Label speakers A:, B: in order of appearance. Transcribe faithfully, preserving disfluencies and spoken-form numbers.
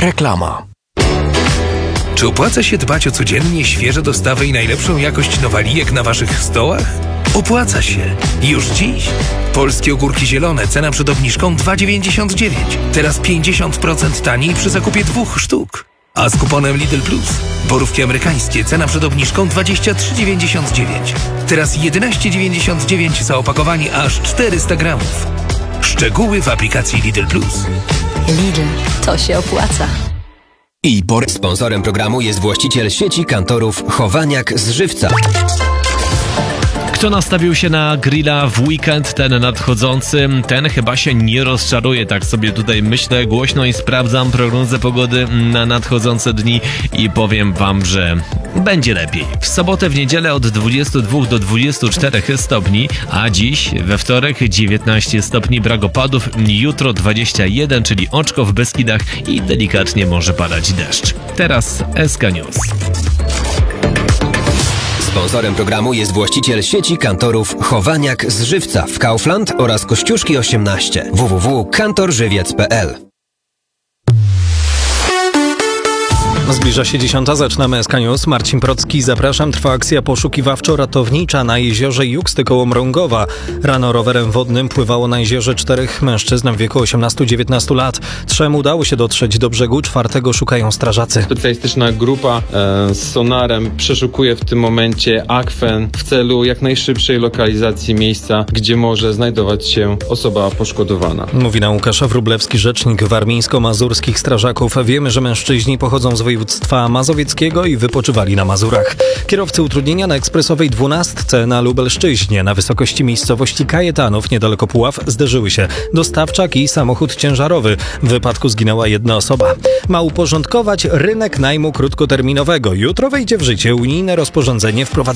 A: Reklama.
B: Czy opłaca się dbać o codziennie świeże dostawy i najlepszą jakość nowalijek na waszych stołach? Opłaca się. Już dziś. Polskie ogórki zielone, cena przed obniżką dwa dziewięćdziesiąt dziewięć. Teraz pięćdziesiąt procent taniej przy zakupie dwóch sztuk. A z kuponem Lidl Plus. Borówki amerykańskie, cena przed obniżką dwadzieścia trzy dziewięćdziesiąt dziewięć. Teraz jedenaście dziewięćdziesiąt dziewięć za opakowanie aż czterysta gramów. Szczegóły w aplikacji Lidl Plus.
C: Lidl, to się opłaca.
D: I por... Sponsorem programu jest właściciel sieci kantorów Chowaniak z Żywca.
E: Kto nastawił się na grilla w weekend, ten nadchodzący, ten chyba się nie rozczaruje. Tak sobie tutaj myślę głośno i sprawdzam prognozę pogody na nadchodzące dni i powiem wam, że będzie lepiej. W sobotę, w niedzielę od dwudziestu dwóch do dwudziestu czterech stopni, a dziś we wtorek dziewiętnaście stopni, brak opadów, jutro dwadzieścia jeden, czyli oczko w Beskidach i delikatnie może padać deszcz. Teraz S K News.
D: Sponsorem programu jest właściciel sieci kantorów Chowaniak z Żywca w Kaufland oraz Kościuszki osiemnaście. w w w kropka kantor żywiec kropka p l.
F: Zbliża się dziesiąta, zaczynamy S K News. Marcin Procki, zapraszam. Trwa akcja poszukiwawczo-ratownicza na jeziorze Juksty koło Mrągowa. Rano rowerem wodnym pływało na jeziorze czterech mężczyzn w wieku osiemnastu do dziewiętnastu lat. Trzem udało się dotrzeć do brzegu, czwartego szukają strażacy.
G: Specjalistyczna grupa e, z sonarem przeszukuje w tym momencie akwen w celu jak najszybszej lokalizacji miejsca, gdzie może znajdować się osoba poszkodowana.
F: Mówi nam Łukasz Wróblewski, rzecznik warmińsko-mazurskich strażaków. Wiemy, że mężczyźni pochodzą z województwa mazowieckiego i wypoczywali na Mazurach. Kierowcy utrudnienia na ekspresowej dwunastce na Lubelszczyźnie na wysokości miejscowości Kajetanów niedaleko Puław zderzyły się dostawczak i samochód ciężarowy. W wypadku zginęła jedna osoba. Ma uporządkować rynek najmu krótkoterminowego. Jutro wejdzie w życie unijne rozporządzenie wprowadzające